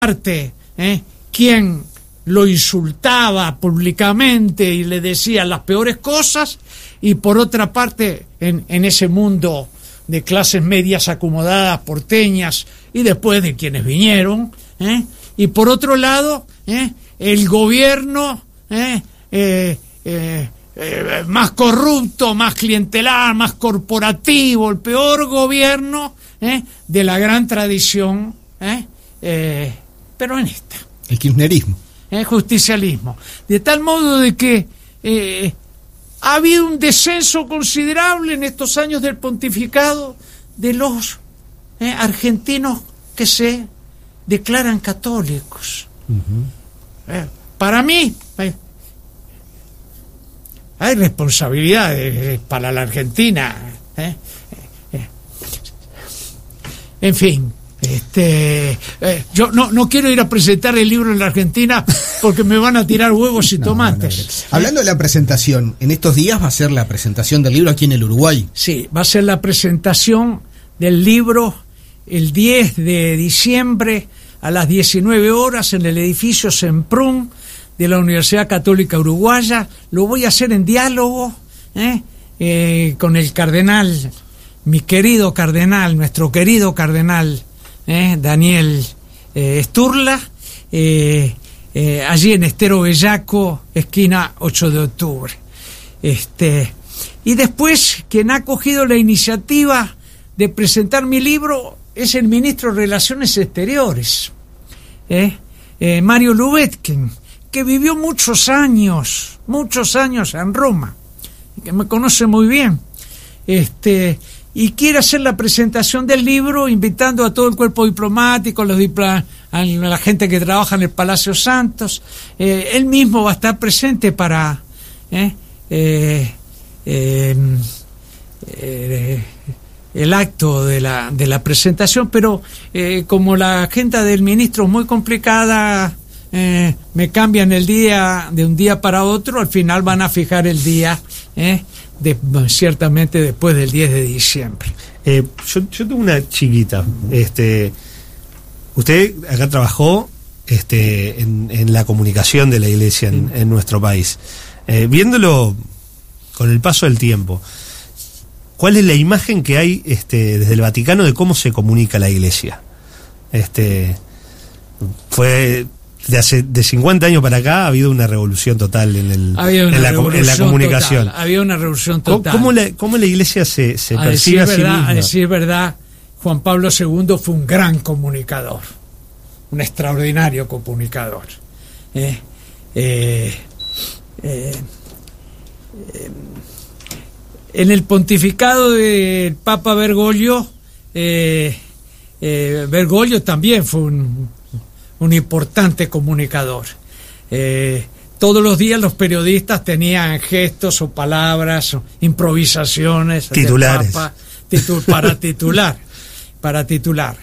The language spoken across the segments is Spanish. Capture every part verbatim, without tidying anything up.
parte, ¿eh? quien lo insultaba públicamente y le decía las peores cosas, y por otra parte, en, en ese mundo de clases medias acomodadas, porteñas, y después de quienes vinieron, ¿eh? y por otro lado, ¿eh? el gobierno ¿eh? Eh, eh, eh, más corrupto, más clientelar, más corporativo, el peor gobierno ¿eh? de la gran tradición ¿eh? Eh, peronista. El kirchnerismo. El justicialismo. De tal modo de que eh, ha habido un descenso considerable en estos años del pontificado de los eh, argentinos que se declaran católicos. Uh-huh. Eh, para mí eh, hay responsabilidades para la Argentina. Eh, eh, eh. En fin. Este, eh, yo no, no quiero ir a presentar el libro en la Argentina porque me van a tirar huevos y no, tomates. No, no. Hablando de la presentación, en estos días va a ser la presentación del libro aquí en el Uruguay. Sí, va a ser la presentación del libro el diez de diciembre a las diecinueve horas en el edificio Semprún de la Universidad Católica Uruguaya. Lo voy a hacer en diálogo ¿eh? Eh, con el cardenal, mi querido cardenal, nuestro querido cardenal Eh, Daniel eh, Sturla, eh, eh, allí en Estero Bellaco, esquina ocho de octubre. Este, y después, quien ha cogido la iniciativa de presentar mi libro es el ministro de Relaciones Exteriores, eh, eh, Mario Lubetkin, que vivió muchos años, muchos años en Roma, que me conoce muy bien. Este, y quiere hacer la presentación del libro invitando a todo el cuerpo diplomático, los dipl- a la gente que trabaja en el Palacio Santos. Eh, él mismo va a estar presente para eh, eh, eh, eh, el acto de la, de la presentación, pero eh, como la agenda del ministro es muy complicada, eh, me cambian el día de un día para otro. Al final van a fijar el día eh, De, ciertamente después del diez de diciembre. Eh, yo, yo tengo una chiquita. Este, usted acá trabajó este, en, en la comunicación de la Iglesia en, en nuestro país. Eh, viéndolo con el paso del tiempo, ¿cuál es la imagen que hay este, desde el Vaticano de cómo se comunica la Iglesia? Este, fue de hace de cincuenta años para acá ha habido una revolución total en el en la, en la comunicación. Total, había una revolución total. ¿Cómo, cómo, la, cómo la Iglesia se, se a percibe a sí verdad, misma? A decir verdad, Juan Pablo segundo fue un gran comunicador, un extraordinario comunicador. Eh, eh, eh, eh, en el pontificado del Papa Bergoglio, eh, eh, Bergoglio también fue un un importante comunicador. Eh, todos los días los periodistas tenían gestos o palabras o improvisaciones titulares Papa, titu- para titular para titular.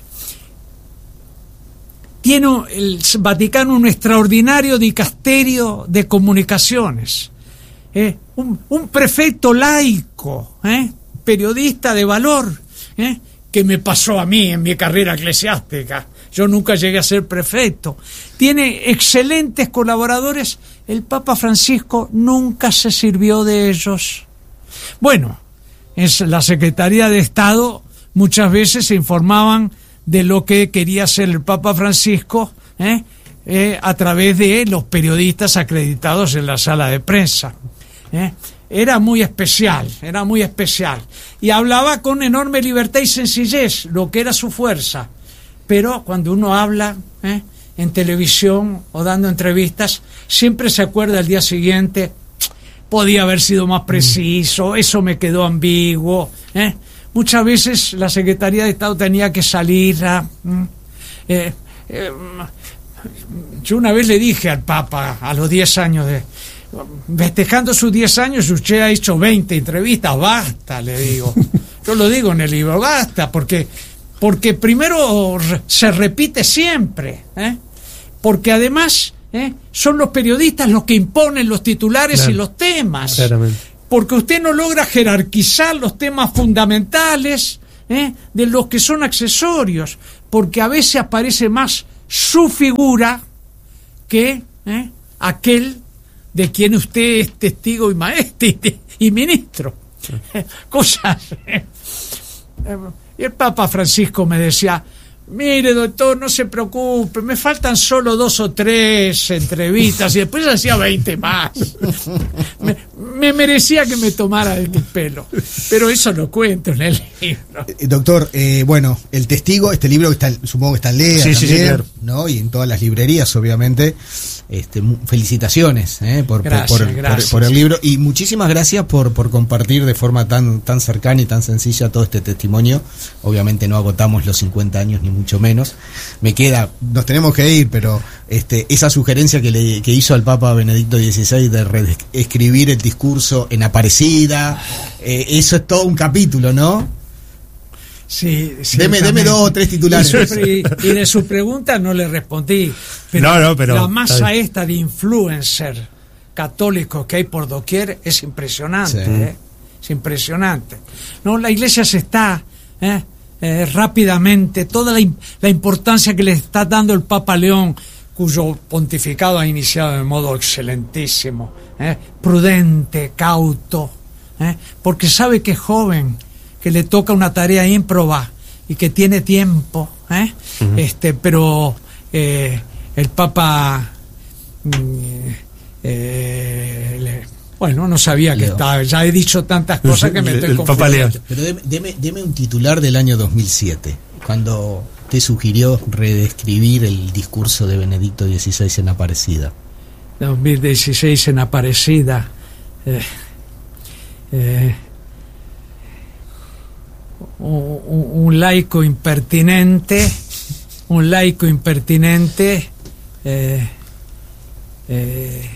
Tiene el Vaticano un extraordinario dicasterio de comunicaciones, eh, un, un prefecto laico, eh, periodista de valor, eh, que me pasó a mí en mi carrera eclesiástica. Yo nunca llegué a ser prefecto. Tiene excelentes colaboradores. El Papa Francisco nunca se sirvió de ellos. Bueno, es la Secretaría de Estado muchas veces se informaban de lo que quería hacer el Papa Francisco ¿eh? Eh, a través de los periodistas acreditados en la sala de prensa. ¿eh? Era muy especial, era muy especial. Y hablaba con enorme libertad y sencillez, lo que era su fuerza. Pero cuando uno habla ¿eh? en televisión o dando entrevistas, siempre se acuerda al día siguiente, podía haber sido más preciso, eso me quedó ambiguo. ¿eh? Muchas veces la Secretaría de Estado tenía que salir a... Eh, eh, yo una vez le dije al Papa, a los diez años, de, festejando sus diez años, usted ha hecho veinte entrevistas, basta, le digo. Yo lo digo en el libro, basta, porque... porque primero se repite siempre, ¿eh? porque además ¿eh? son los periodistas los que imponen los titulares claro, y los temas, claramente. Porque usted no logra jerarquizar los temas fundamentales ¿eh? de los que son accesorios, porque a veces aparece más su figura que ¿eh? aquel de quien usted es testigo y maestro y, y ministro. Cosas. ¿eh? Y el Papa Francisco me decía: mire, doctor, no se preocupe, me faltan solo dos o tres entrevistas, y después hacía veinte más. Me, me merecía que me tomara el pelo, pero eso lo cuento en el libro. Eh, doctor, eh, bueno, El Testigo, este libro que está, supongo que está en Lea sí, también, sí, sí, claro. ¿no? Y en todas las librerías, obviamente. Este, felicitaciones eh, por, gracias, por, por, gracias. por, por el libro, y muchísimas gracias por, por compartir de forma tan, tan cercana y tan sencilla todo este testimonio. Obviamente no agotamos los cincuenta años ni mucho menos. Me queda, nos tenemos que ir, pero este, esa sugerencia que, le, que hizo al Papa Benedicto dieciséis de reescribir el discurso en Aparecida, eh, eso es todo un capítulo, ¿no? Sí, deme, deme dos o tres titulares. Y, y de su pregunta no le respondí. Pero, no, no, pero la masa esta de influencer católicos que hay por doquier es impresionante. Sí. ¿eh? Es impresionante. No, la Iglesia se está ¿eh? Eh, rápidamente, toda la, la importancia que le está dando el Papa León, cuyo pontificado ha iniciado de modo excelentísimo, ¿eh? prudente, cauto, ¿eh? porque sabe que es joven, que le toca una tarea ímproba y que tiene tiempo, ¿eh? uh-huh. este, pero eh, el Papa eh, eh, le, bueno, no sabía que Leo. estaba, ya he dicho tantas cosas que me estoy confundiendo. Pero deme, deme, deme un titular del año dos mil siete, cuando te sugirió reescribir el discurso de Benedicto dieciséis en Aparecida. dos mil dieciséis en Aparecida. Eh, eh, Un, un laico impertinente, un laico impertinente, eh, eh,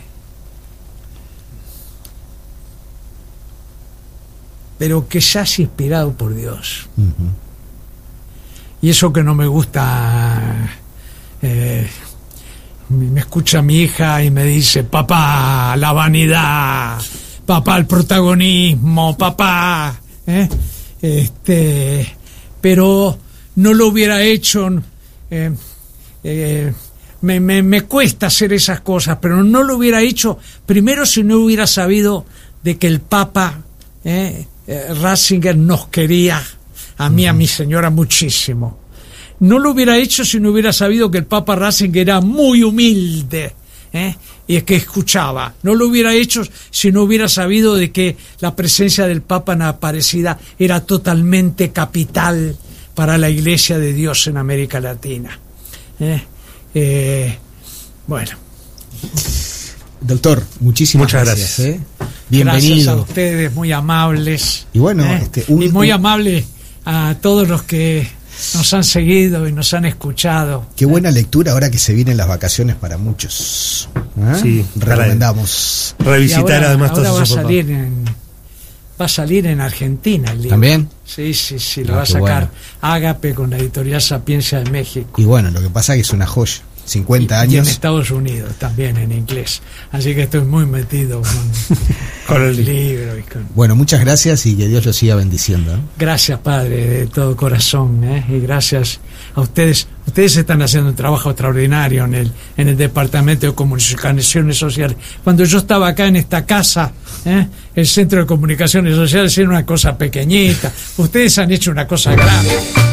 pero que se hace inspirado por Dios. Uh-huh. Y eso que no me gusta, eh, me escucha mi hija y me dice: papá, la vanidad, papá, el protagonismo, papá, ¿eh? Este, pero no lo hubiera hecho. Eh, eh, me, me, me cuesta hacer esas cosas, pero no lo hubiera hecho primero si no hubiera sabido de que el Papa eh, eh, Ratzinger nos quería a mí, uh-huh. a mi señora, muchísimo. No lo hubiera hecho si no hubiera sabido que el Papa Ratzinger era muy humilde, ¿eh? y es que escuchaba. No lo hubiera hecho si no hubiera sabido de que la presencia del Papa en Aparecida era totalmente capital para la Iglesia de Dios en América Latina. ¿Eh? Eh, bueno. Doctor, muchísimas Muchas gracias. gracias. ¿eh? Bienvenido. Gracias a ustedes, muy amables. Y bueno, ¿eh? este, un, y muy un... amable a todos los que nos han seguido y nos han escuchado. Qué buena lectura ahora que se vienen las vacaciones para muchos. ¿eh? Sí, recomendamos revisitar ahora, además ahora todos va a esos salir en va a salir en Argentina el libro. ¿También? Sí, sí, sí, lo ah, va a sacar bueno. Ágape con la editorial Sapiencia de México. Y bueno, lo que pasa es que es una joya. cincuenta y, años. Y en Estados Unidos también en inglés. Así que estoy muy metido con, con el libro. Y con... Bueno, muchas gracias y que Dios los siga bendiciendo. ¿eh? Gracias, Padre, de todo corazón. ¿eh? Y gracias a ustedes. Ustedes están haciendo un trabajo extraordinario en el, en el Departamento de Comunicaciones Sociales. Cuando yo estaba acá en esta casa, ¿eh? el Centro de Comunicaciones Sociales era una cosa pequeñita. Ustedes han hecho una cosa grande.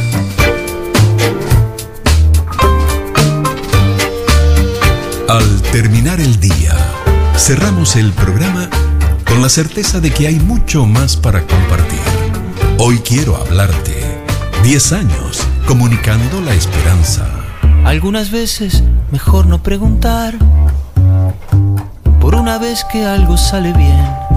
Al terminar el día, cerramos el programa con la certeza de que hay mucho más para compartir. Hoy quiero hablarte. Diez años comunicando la esperanza. Algunas veces mejor no preguntar. Por una vez que algo sale bien,